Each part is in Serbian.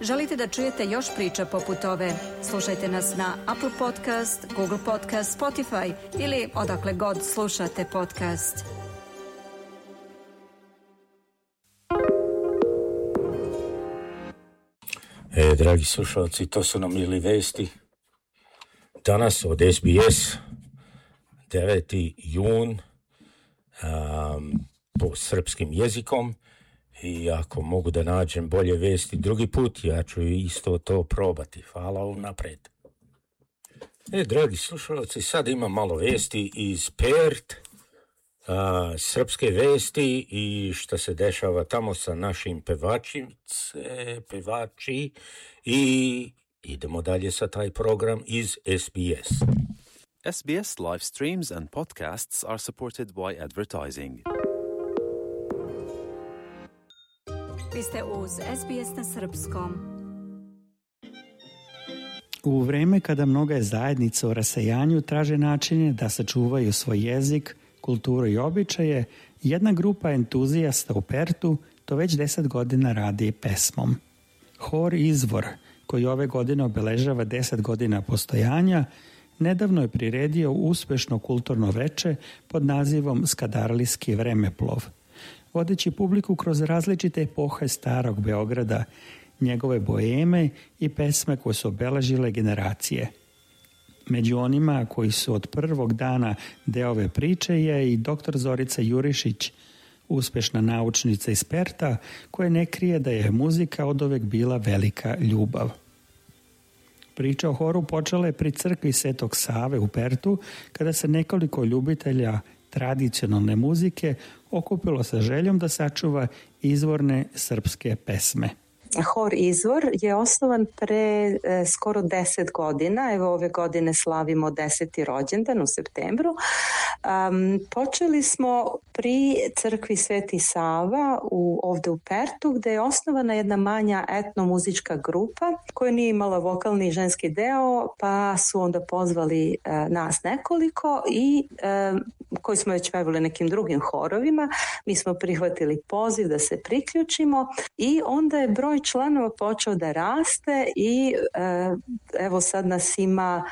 Želite da čujete još priča poput ove? Slušajte nas na Apple Podcast, Google Podcast, Spotify ili odakle god slušate podcast. Dragi slušalci, to su nam ili vesti. Danas od SBS, 9. jun, po srpskim jezikom. I ako mogu da nađem bolje vesti drugi put, ja ću isto to probati. Hvala unapred. Dragi slušalci, sad imam malo vesti iz Perth, srpske vesti i šta se dešava tamo sa našim pevači i idemo dalje sa taj program iz SBS. SBS live streams and podcasts are supported by advertising. Vi ste uz SBS na srpskom. U vreme kada mnoge zajednice u rasejanju traže načine da sačuvaju svoj jezik, kulturu i običaje, jedna grupa entuzijasta u Pertu to već 10 godina radi pesmom. Hor Izvor, koji ove godine obeležava 10 godina postojanja, nedavno je priredio uspešno kulturno veče pod nazivom Skadarlijski vremeplov, vodeći publiku kroz različite epohe starog Beograda, njegove boeme i pesme koje su obeležile generacije. Među onima koji su od prvog dana deo ove priče je i dr. Zorica Jurišić, uspešna naučnica iz Perta, koja ne krije da je muzika oduvek bila velika ljubav. Priča o horu počela je pri crkvi Svetog Save u Pertu, kada se nekoliko ljubitelja tradicionalne muzike okupilo sa željom da sačuva izvorne srpske pesme. Hor Izvor je osnovan pre skoro 10 godina. Evo ove godine slavimo 10. rođendan u septembru. Počeli smo pri crkvi Sveti Sava ovde u Pertu, gde je osnovana jedna manja etnomuzička grupa koja nije imala vokalni i ženski deo, pa su onda pozvali nas nekoliko i koji smo već pevali nekim drugim horovima. Mi smo prihvatili poziv da se priključimo i onda je broj članova počeo da raste i evo sad nas ima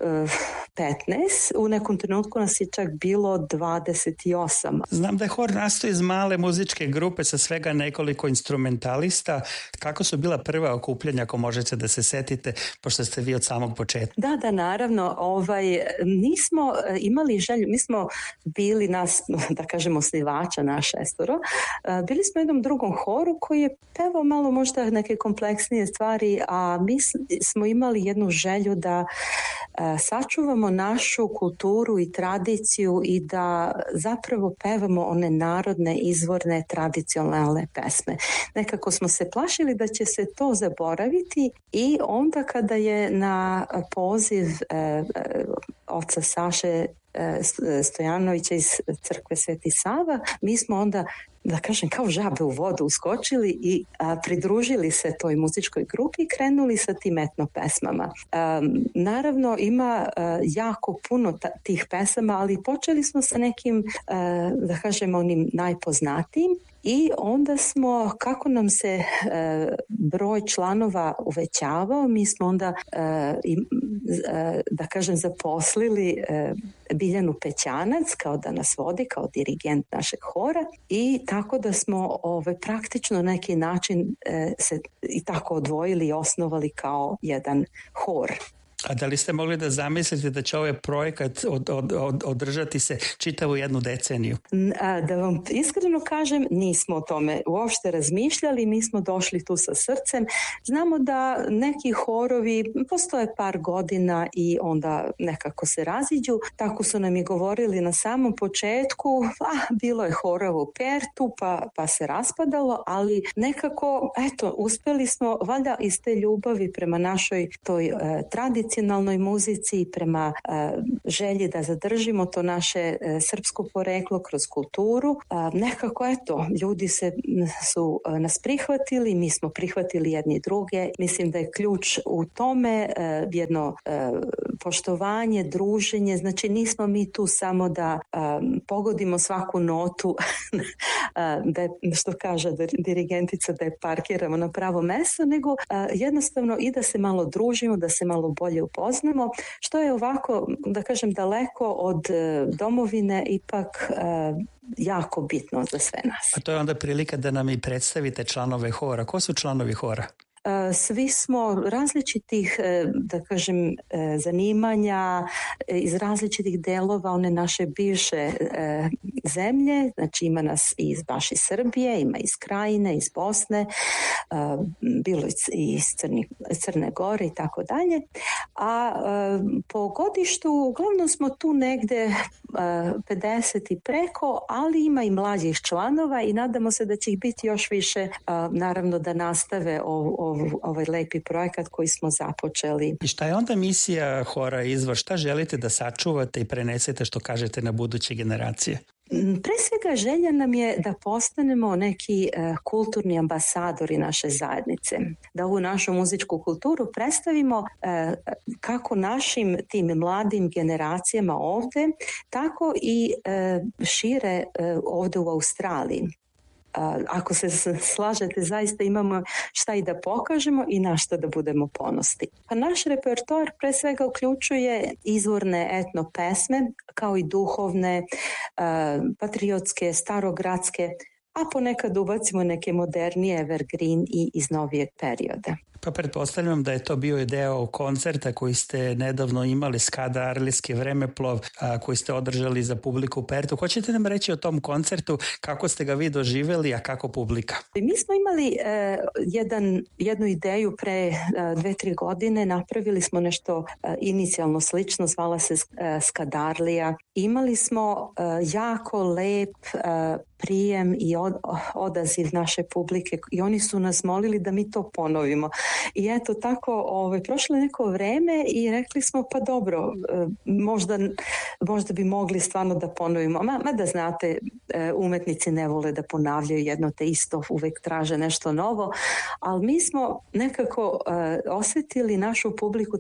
15, u nekom trenutku nas je čak bilo 28. Znam da je hor nastao iz male muzičke grupe sa svega nekoliko instrumentalista. Kako su bila prva okupljanja, ako možete da se setite, pošto ste vi od samog početka? Da, naravno. Nismo imali želju, mi smo bili nas, da kažemo, osnivača, naš šestoro. Bili smo u jednom drugom horu koji je pevao malo možda neke kompleksnije stvari, a mi smo imali jednu želju da sačuvamo našu kulturu i tradiciju i da zapravo pevamo one narodne, izvorne, tradicionalne pesme. Nekako smo se plašili da će se to zaboraviti i onda kada je na poziv oca Saše Stojanovića iz crkve Sveti Sava, mi smo onda, da kažem, kao žabe u vodu uskočili i pridružili se toj muzičkoj grupi i krenuli sa tim etno pesmama. Naravno ima jako puno tih pesama, ali počeli smo sa nekim, da kažem, onim najpoznatijim. I onda smo, kako nam se broj članova uvećavao, mi smo onda, da kažem, zaposlili Biljanu Pećanac kao da nas vodi, kao dirigent našeg hora i tako da smo praktično na neki način se i tako odvojili i osnovali kao jedan hor. A da li ste mogli da zamislite da će ovaj projekat održati se čitavu jednu deceniju? Da vam iskreno kažem, nismo o tome uopšte razmišljali, mi smo došli tu sa srcem. Znamo da neki horovi postoje par godina i onda nekako se raziđu. Tako su nam i govorili na samom početku, bilo je horova u Pertu pa se raspadalo, ali nekako, uspeli smo valjda iz te ljubavi prema našoj toj tradicionalnoj muzici i prema želji da zadržimo to naše srpsko poreklo kroz kulturu. Nekako, ljudi su nas prihvatili, mi smo prihvatili jedni druge. Mislim da je ključ u tome jedno poštovanje, druženje, znači nismo mi tu samo da pogodimo svaku notu, da je, što kaže dirigentica, da je parkiramo na pravo mesto, nego jednostavno i da se malo družimo, da se malo bolje upoznamo, što je ovako, da kažem, daleko od domovine ipak jako bitno za sve nas. A to je onda prilika da nam i predstavite članove hora. Ko su članovi hora? Svi smo različitih, da kažem, zanimanja, iz različitih delova one naše bivše zemlje, znači ima nas baš iz Srbije, ima iz Krajine, iz Bosne, bilo i iz Crne Gore i tako dalje. A po godištu uglavnom smo tu negde 50 i preko, ali ima i mlađih članova i nadamo se da će ih biti još više, naravno da nastave ovaj lepi projekat koji smo započeli. I šta je onda misija hora Izvor? Šta želite da sačuvate i prenesete, što kažete, na buduće generacije? Pre svega želja nam je da postanemo neki kulturni ambasadori naše zajednice, da ovu našu muzičku kulturu predstavimo kako našim tim mladim generacijama ovde, tako i šire ovde u Australiji. Ako se slažete, zaista imamo šta i da pokažemo i na šta da budemo ponosni. Pa naš repertoar pre svega uključuje izvorne etno pesme, kao i duhovne, patriotske, starogradske, a ponekad ubacimo neke modernije evergreen i iz novijeg perioda. Pa pretpostavljam da je to bio deo koncerta koji ste nedavno imali, Skada Arlijski vremeplov, koji ste održali za publiku u Pertu. Hoćete nam reći o tom koncertu, kako ste ga vi doživjeli, a kako publika? Mi smo imali jednu ideju pre 2-3 godine, napravili smo nešto inicijalno slično, zvala se Skadarlija. Imali smo jako lep prijem i odaziv naše publike i oni su nas molili da mi to ponovimo. I eto tako, prošlo neko vreme i rekli smo pa dobro, možda bi mogli stvarno da ponovimo. Mada znate, umetnici ne vole da ponavljaju jedno te isto, uvek traže nešto novo, ali mi smo nekako osetili našu publiku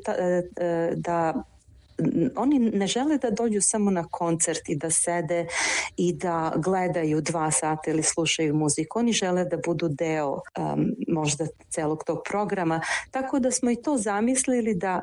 da oni ne žele da dođu samo na koncert i da sede i da gledaju 2 sata ili slušaju muziku. Oni žele da budu deo možda celog tog programa. Tako da smo i to zamislili da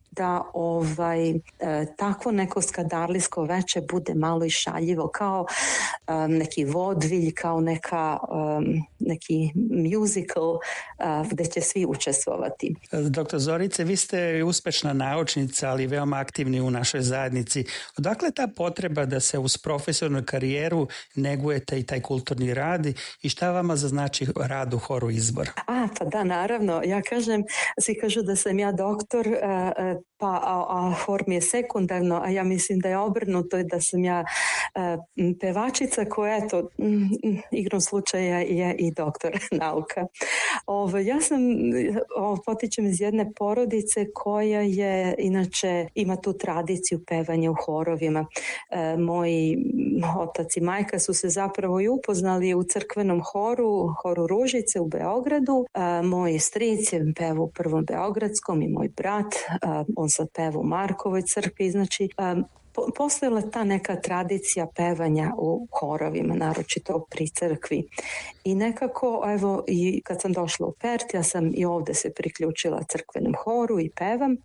takvo neko skadarlijsko veče bude malo i šaljivo, kao neki vodvilj, kao neki musical gde će svi učestvovati. Dr. Zorice, vi ste uspešna naučnica, ali veoma aktivni u našoj zajednici. Odakle ta potreba da se uz profesionalnu karijeru negujete i taj kulturni rad i šta vama znači rad u horu Izbor? Pa da, naravno. Ja kažem, svi kažu da sam ja doktor, a hor mi je sekundarno, a ja mislim da je obrnuto, da sam ja pevačica koja, eto, igrom slučaja je i doktor nauka. Ja sam, potičem iz jedne porodice koja je, inače, ima tu tradiciju pevanja u horovima. Moji otac i majka su se zapravo i upoznali u crkvenom horu Ružice u Beogradu. Moj stric je pevao u prvom beogradskom i moj brat, on sad peva u Markovoj crkvi, znači postojala ta neka tradicija pevanja u horovima, naročito pri crkvi. I nekako, evo, i kad sam došla u Pert, ja sam i ovde se priključila crkvenom horu i pevam.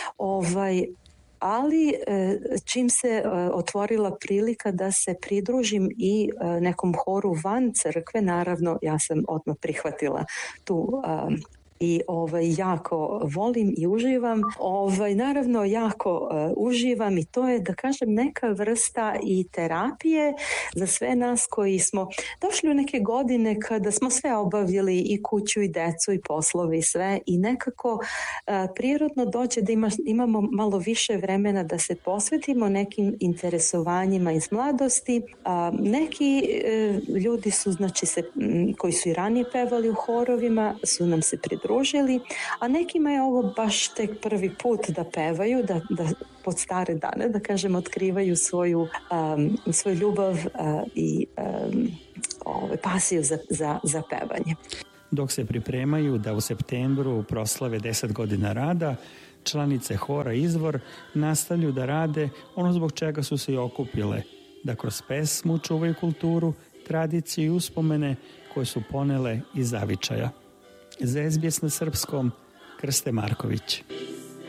Ali čim se otvorila prilika da se pridružim i nekom horu van crkve, naravno ja sam odmah prihvatila tu i jako volim i uživam. Naravno jako uživam i to je, da kažem, neka vrsta i terapije za sve nas koji smo došli u neke godine kada smo sve obavili, i kuću i decu i poslove i sve, i nekako prirodno dođe da imamo malo više vremena da se posvetimo nekim interesovanjima iz mladosti. Neki ljudi su, znači, koji su i ranije pevali u horovima, su nam se pridružili, a nekima je ovo baš tek prvi put da pevaju, da pod stare dane, da kažem, otkrivaju svoju ljubav i pasiju za pevanje. Dok se pripremaju da u septembru proslave 10 godina rada, članice hora Izvor nastavljaju da rade ono zbog čega su se i okupile, da kroz pesmu čuvaju kulturu, tradiciju i uspomene koje su ponele iz zavičaja. Za SBS na srpskom, Krste Marković.